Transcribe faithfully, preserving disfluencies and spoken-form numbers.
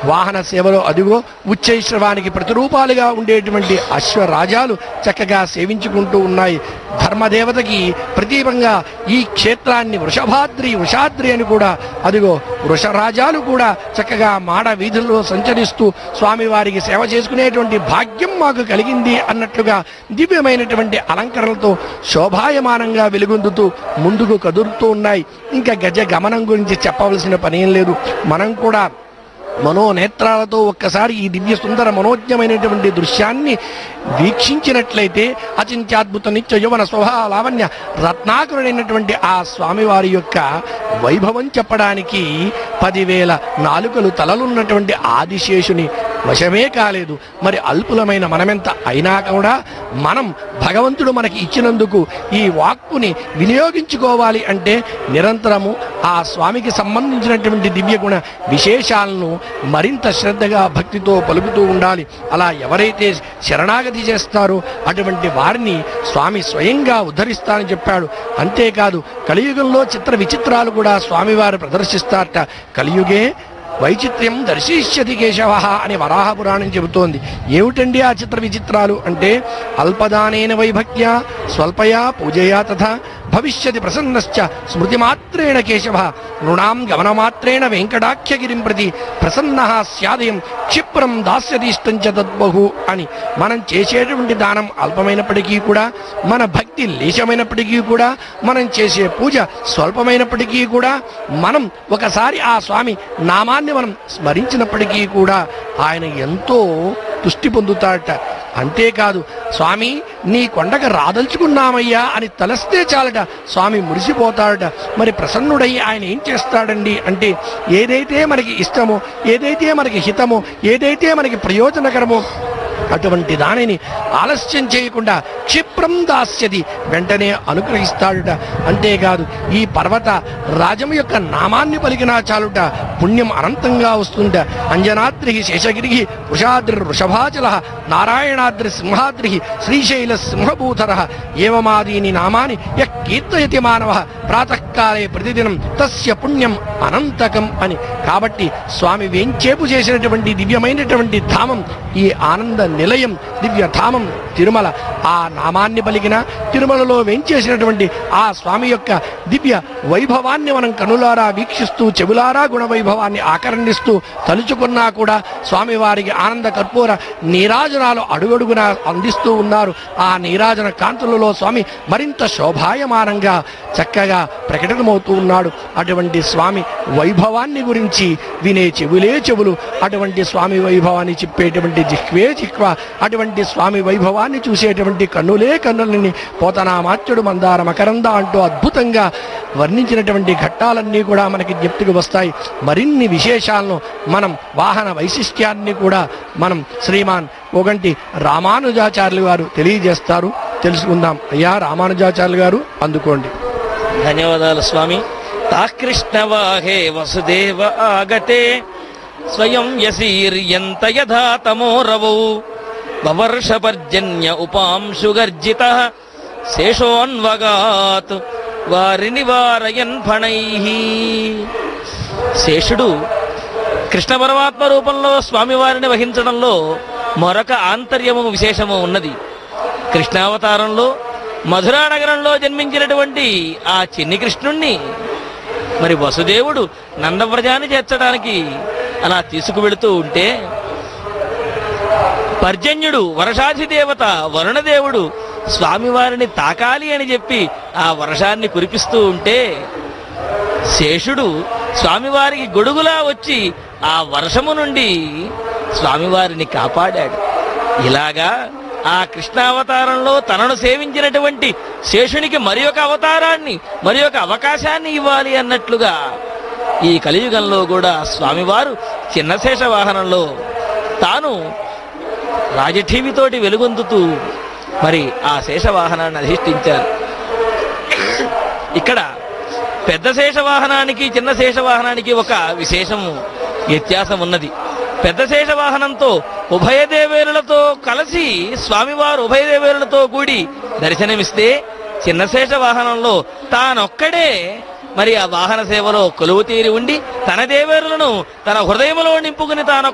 వాహన సేవలో అదిగో ఉచ్చైశ్రవానికి ప్రతిరూపాలుగా ఉండేటువంటి అశ్వరాజాలు చక్కగా సేవించుకుంటూ ఉన్నాయి. ధర్మదేవతకి ప్రతీపంగా ఈ క్షేత్రాన్ని వృషభాద్రి వృషాద్రి అని కూడా అదిగో వృషరాజాలు కూడా చక్కగా మాడ వీధుల్లో సంచరిస్తూ స్వామివారికి సేవ చేసుకునేటువంటి భాగ్యం మాకు కలిగింది అన్నట్లుగా దివ్యమైనటువంటి అలంకరణలతో శోభాయమానంగా వెలుగొందుతూ ముందుకు కదులుతూ ఉన్నాయి. ఇంకా గజ గమనం గురించి చెప్పవలసిన పనేం లేదు. మనం కూడా మనోనేత్రాలతో ఒక్కసారి ఈ దివ్య సుందర మనోజ్ఞమైనటువంటి దృశ్యాన్ని వీక్షించినట్లయితే అచింత్యాద్భుత నిత్య యువన స్వభావ లావణ్య రత్నాకరుడైనటువంటి ఆ స్వామివారి యొక్క వైభవం చెప్పడానికి పదివేల నాలుకలు తలలున్నటువంటి ఆదిశేషుని వశమే కాలేదు. మరి అల్పులమైన మనమెంత అయినా కూడా మనం భగవంతుడు మనకి ఇచ్చినందుకు ఈ వాక్కుని వినియోగించుకోవాలి అంటే నిరంతరము ఆ స్వామికి సంబంధించినటువంటి దివ్య గుణ విశేషాలను మరింత శ్రద్ధగా భక్తితో పలుకుతూ ఉండాలి. అలా ఎవరైతే శరణాగతి చేస్తారో అటువంటి వారిని స్వామి స్వయంగా ఉద్ధరిస్తానని చెప్పాడు. అంతేకాదు కలియుగంలో చిత్ర విచిత్రాలు కూడా స్వామివారు ప్రదర్శిస్తారట. కలియుగే వైచిత్ర్యం దర్శిష్యతి కేశవ అని వరాహ పురాణం చెబుతోంది. ఏమిటండి ఆ చిత్ర విచిత్రాలు అంటే అల్పదానేన వైభక్త్యా స్వల్పయా పూజయా తథా భవిష్యతి ప్రసన్నశ్చ స్మృతిమాత్రేణ కేశవ నృణాం గమనమాత్రేణ వెంకటాఖ్యగిరిం ప్రతి ప్రసన్న స్యాదయం క్షిప్రం దాస్యతీష్టంచ తద్బహు అని. మనం చేసేటువంటి దానం అల్పమైనప్పటికీ కూడా, మన భక్తి లేశమైనప్పటికీ కూడా, మనం చేసే పూజ స్వల్పమైనప్పటికీ కూడా, మనం ఒకసారి ఆ స్వామి నామాన్ని మనం స్మరించినప్పటికీ కూడా ఆయన ఎంతో తుష్టి పొందుతాడట. అంతేకాదు స్వామి నీ కొండకు రాదలుచుకున్నామయ్యా అని తలస్తే చాలట స్వామి మురిసిపోతాడట. మరి ప్రసన్నుడై ఆయన ఏం చేస్తాడండి అంటే ఏదైతే మనకి ఇష్టమో, ఏదైతే మనకి హితమో, ఏదైతే మనకి ప్రయోజనకరమో అటువంటి దానిని ఆలస్యం చేయకుండా క్షిప్రం దాస్యది వెంటనే అనుగ్రహిస్తాడుట. అంతేకాదు ఈ పర్వత రాజము యొక్క నామాన్ని పలికినా చాలుట పుణ్యం అనంతంగా వస్తుంట. అంజనాద్రి శేషగిరి వృషాద్రి వృషభాచల నారాయణాద్రి సింహాద్రి శ్రీశైల సింహభూధర ఏవమాదీని నామాని యః కీర్తయతి మానవ ప్రాతకాలే ప్రతిదినం తస్య పుణ్యం అనంతకం అని. కాబట్టి స్వామి వేంచేపు చేసినటువంటి దివ్యమైనటువంటి ధామం ఈ ఆనంద నిలయం దివ్య ధామం తిరుమల. ఆ నామాన్ని పలికిన తిరుమలలో వేంచేసినటువంటి ఆ స్వామి యొక్క దివ్య వైభవాన్ని మనం కనులారా వీక్షిస్తూ చెవులారా గుణ వైభవాన్ని ఆకర్ణిస్తూ తలుచుకున్నా కూడా స్వామివారికి ఆనంద కర్పూర నీరాజనాలు అడుగడుగునా అందిస్తూ ఉన్నారు. ఆ నీరాజన కాంతులలో స్వామి మరింత శోభాయమానంగా చక్కగా ప్రకటనమవుతూ ఉన్నాడు. అటువంటి స్వామి వైభవాన్ని గురించి వినే చెవులే చెవులు, అటువంటి స్వామి వైభవాన్ని చెప్పేటువంటి జిహ్వే జిహ్వ, అటువంటి స్వామి వైభవాన్ని చూసేటువంటి కన్నులే కన్నులని పోతనామాత్యుడు మందార మకరంద అంటూ అద్భుతంగా వర్ణించినటువంటి ఘట్టాలన్నీ కూడా మనకి జ్ఞప్తికి వస్తాయి. మరిన్ని విశేషాలను మనం వాహన వైశిష్ట్యాన్ని కూడా మనం శ్రీమాన్ పోగంటి రామానుజాచార్యులు గారు తెలియజేస్తారు, తెలుసుకుందాం. అయ్యా రామానుజాచార్యులు గారు అందుకోండి. ధన్యవాదాలు స్వామి. తాకృష్ణవాహే వసుదేవ ఆగతే స్వయం యసీర్యంత యథా తమోరవౌ వవర్షపర్జన్య ఉపాంశుగర్జిత శేషోన్వగాత్ వారిని వారయన్ ఫణైః. శేషుడు కృష్ణ పరమాత్మ రూపంలో స్వామివారిని వహించడంలో మరొక ఆంతర్యము విశేషము ఉన్నది. కృష్ణావతారంలో మధురా నగరంలో జన్మించినటువంటి ఆ చిన్ని కృష్ణుణ్ణి మరి వసుదేవుడు నందవ్రజాన్ని చేర్చడానికి అలా తీసుకువెళుతూ ఉంటే పర్జన్యుడు వర్షాధిదేవత వరుణదేవుడు స్వామివారిని తాకాలి అని చెప్పి ఆ వర్షాన్ని కురిపిస్తూ ఉంటే శేషుడు స్వామివారికి గొడుగులా వచ్చి ఆ వర్షము నుండి స్వామివారిని కాపాడాడు. ఇలాగా ఆ కృష్ణావతారంలో తనను సేవించినటువంటి శేషునికి మరి ఒక అవతారాన్ని, మరి ఒక అవకాశాన్ని ఇవ్వాలి అన్నట్లుగా ఈ కలియుగంలో కూడా స్వామివారు చిన్న శేష వాహనంలో తాను రాజఠీవితోటి వెలుగొందుతూ మరి ఆ శేషవాహనాన్ని అధిష్ఠించారు. ఇక్కడ పెద్ద శేషవాహనానికి చిన్న శేషవాహనానికి ఒక విశేషము వ్యత్యాసం ఉన్నది. పెద్ద శేషవాహనంతో ఉభయ దేవేరులతో కలిసి స్వామివారు ఉభయ దేవేరులతో కూడి దర్శనమిస్తే చిన్న శేషవాహనంలో తానొక్కడే మరి ఆ వాహన సేవలో కొలువు తీరి ఉండి తన దేవేరులను తన హృదయంలో నింపుకుని తాను